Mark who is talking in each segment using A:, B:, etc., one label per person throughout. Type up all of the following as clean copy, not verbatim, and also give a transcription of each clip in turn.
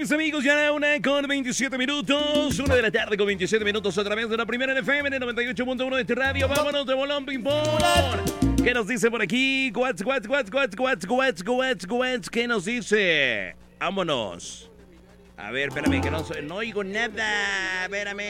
A: tardes, amigos. Ya 1:27. 1 de la tarde con 27 minutos a través de la primera FM en 98.1 de tu radio. Vámonos de bolón, ping pong. ¿Qué nos dice por aquí? ¿Qué nos dice? Vámonos. A ver, espérame, que no oigo nada. Espérame.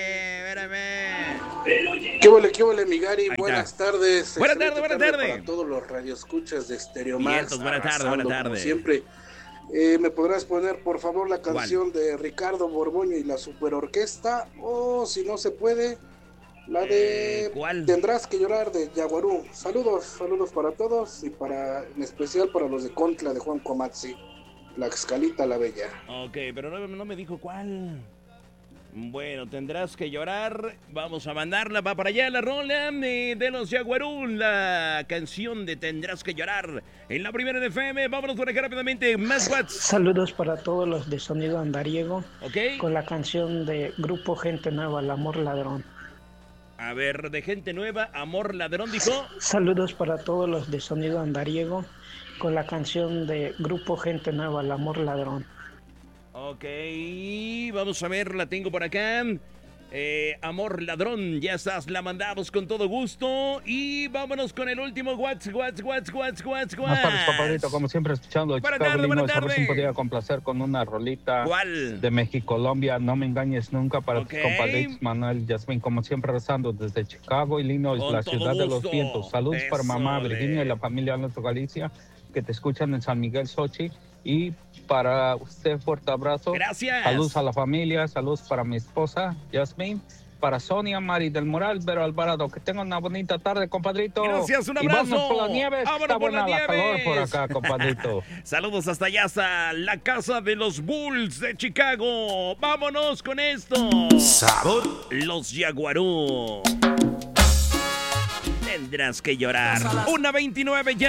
B: ¿Qué huele, mi Gary? Buenas tardes.
A: Buenas tardes.
B: Para todos los radioescuchas de Stereo Max.
A: Buenas tardes.
B: Como siempre. ¿Me podrás poner, por favor, la canción de Ricardo Borboño y la Superorquesta? O, si no se puede, la de
A: ¿cuál?
B: Tendrás que llorar, de Yaguarú. Saludos para todos y en especial para los de Contla de Juan Comatzi, la Excalita la Bella.
A: Ok, pero no me dijo cuál. Bueno, Tendrás que llorar. Vamos a mandarla, va para allá la rola de los Yaguarú, la canción de Tendrás que llorar en la primera FM. Vámonos por acá rápidamente, más WhatsApp.
C: Saludos para todos los de Sonido Andariego,
A: ok,
C: con la canción de Grupo Gente Nueva, El Amor Ladrón.
A: A ver, de Gente Nueva, Amor Ladrón, dijo.
C: Saludos para todos los de Sonido Andariego, con la canción de Grupo Gente Nueva, El Amor Ladrón.
A: Ok, vamos a ver, la tengo por acá. Amor Ladrón, ya estás, la mandamos con todo gusto. Y vámonos con el último WhatsApp.
D: Buenas tardes, compadrito, como siempre escuchando
A: Buenas
D: Chicago,
A: tardes,
D: Illinois. A ver si podía complacer con una rolita.
A: ¿Cuál?
D: De México, Colombia, No Me Engañes Nunca, para tus compadritos Manuel, Yasmín, como siempre rezando desde Chicago, Illinois,
A: con
D: la ciudad
A: gusto.
D: de los vientos. Saludos para mamá
A: Eso,
D: Virginia y la familia Alonso Galicia, que te escuchan en San Miguel, Xochitl. Y para usted, fuerte abrazo.
A: Gracias.
D: Saludos a la familia, saludos para mi esposa, Yasmín, para Sonia, Mari del Moral, Vero Alvarado. Que tengan una bonita tarde, compadrito.
A: Gracias, un abrazo.
D: Y vámonos por la nieve,
A: Vámonos
D: está
A: por
D: buena
A: las
D: la calor
A: nieves.
D: por acá, compadrito.
A: Saludos hasta allá, hasta la casa de los Bulls de Chicago. Vámonos con esto.
E: Sabor.
A: Los Yaguarú. Tendrás que llorar. 1:29 ya.